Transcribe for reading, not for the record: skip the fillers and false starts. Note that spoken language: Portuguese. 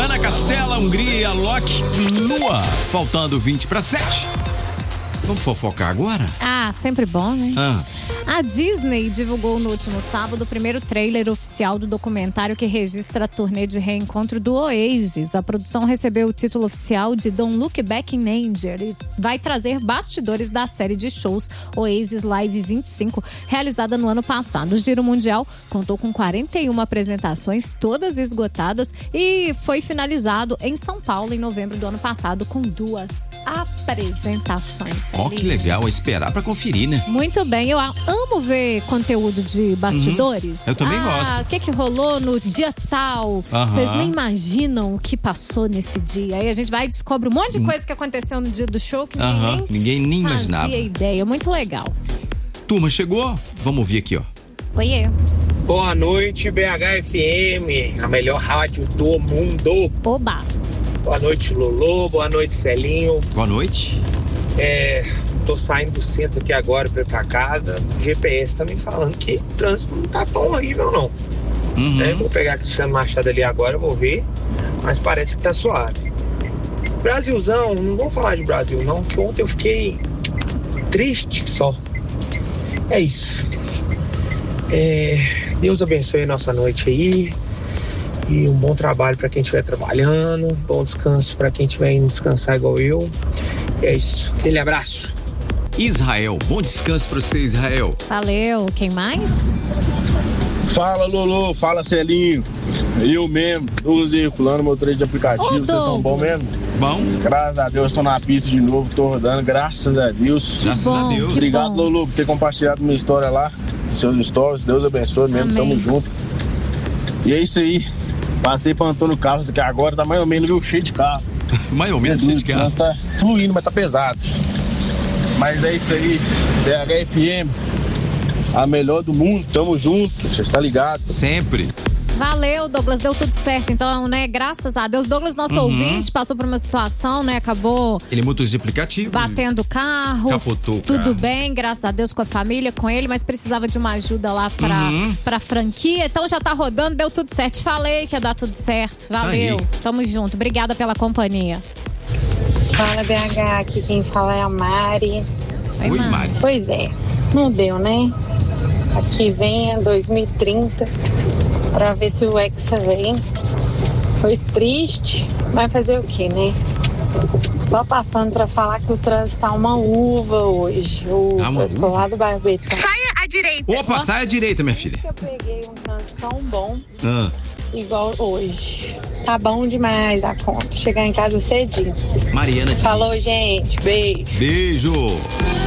Ana Castela, Hungria e Alok, nua. Faltando 20 para 7. Vamos fofocar agora? Ah, sempre bom, né? A Disney divulgou no último sábado o primeiro trailer oficial do documentário que registra a turnê de reencontro do Oasis. A produção recebeu o título oficial de Don't Look Back in Anger e vai trazer bastidores da série de shows Oasis Live 25, realizada no ano passado. O Giro Mundial contou com 41 apresentações, todas esgotadas, e foi finalizado em São Paulo em novembro do ano passado com 2 apresentações. Ó, que legal, esperar pra conferir, né? Muito bem, eu amo ver conteúdo de bastidores. Eu também gosto. O que rolou no dia tal. Vocês nem imaginam o que passou nesse dia. Aí a gente vai e descobre um monte de coisa que aconteceu no dia do show que ninguém nem imaginava. Fazia ideia, muito legal. Turma, chegou? Vamos ouvir aqui, ó. Oiê. Boa noite, BHFM, a melhor rádio do mundo. Oba. Boa noite, Lolo. Boa noite, Celinho. Boa noite. Tô saindo do centro aqui agora pra ir pra casa. O GPS tá me falando que o trânsito não tá tão horrível, não. Vou pegar a Cristiano Machado ali agora, vou ver. Mas parece que tá suave. Brasilzão, não vou falar de Brasil, não. Porque ontem eu fiquei triste só. É isso. Deus abençoe a nossa noite aí. E um bom trabalho para quem estiver trabalhando. Bom descanso para quem estiver indo descansar igual eu. É isso. Aquele abraço. Israel, bom descanso para você, Israel. Valeu. Quem mais? Fala, Lolo. Fala, Celinho. Eu mesmo, Douglas circulando, motorista de aplicativo. Vocês estão bom mesmo? Bom. Graças a Deus, estou na pista de novo, tô rodando, graças a Deus. Graças a Deus. Obrigado, Lolo, por ter compartilhado minha história lá, seus stories. Deus abençoe mesmo, Amém. Tamo junto. E é isso aí. Passei para Antônio Carlos, que agora tá mais ou menos, viu, cheio de carro. Mais ou menos cheio de carro. Tá fluindo, mas tá pesado. Mas é isso aí, BHFM, a melhor do mundo, tamo junto, você está ligado? Sempre. Valeu, Douglas, deu tudo certo. Então, né, graças a Deus. Douglas, nosso ouvinte, passou por uma situação, né, acabou... Ele é motorista de aplicativo. Batendo o carro. Capotou o Tudo carro. bem, graças a Deus, com a família, com ele, mas precisava de uma ajuda lá pra franquia. Então já tá rodando, deu tudo certo. Te falei que ia dar tudo certo. Valeu, tamo junto. Obrigada pela companhia. Fala, BH, aqui quem fala é a Mari. Oi, Mari. Pois é, não deu, né? Aqui vem 2030 pra ver se o Hexa vem. Foi triste, mas fazer o quê, né? Só passando pra falar que o trânsito tá uma uva hoje. O pessoal lá do Barbetão. Saia à direita. Opa, sai à direita, minha filha. Eu peguei um trânsito tão bom, igual hoje. Tá bom demais a conta. Chegar em casa cedinho. Mariana Diniz. Falou, gente. Beijo. Beijo.